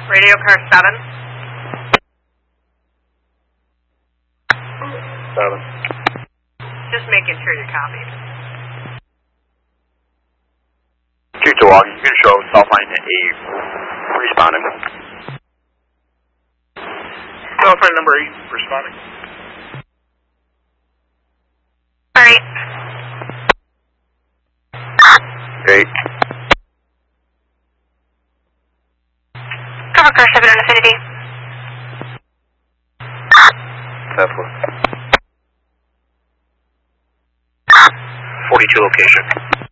Radio car 7. 7. Just making sure you're copied. 2 to walk, you can show South Line 8 responding. South Line number 8 responding. Alright. 8. Cover car 7 on Affinity. Southwest. 42 location.